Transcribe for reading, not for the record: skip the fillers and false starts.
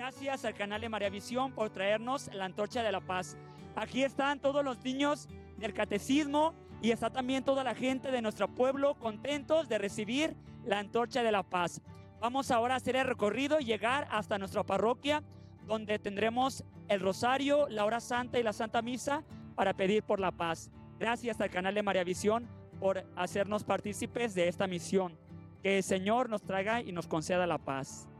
gracias al canal de María Visión por traernos la antorcha de la paz. Aquí están todos los niños del catecismo y está también toda la gente de nuestro pueblo contentos de recibir la antorcha de la paz. Vamos ahora a hacer el recorrido y llegar hasta nuestra parroquia, donde tendremos el rosario, la hora santa y la santa misa para pedir por la paz. Gracias al canal de María Visión por hacernos partícipes de esta misión. Que el Señor nos traiga y nos conceda la paz.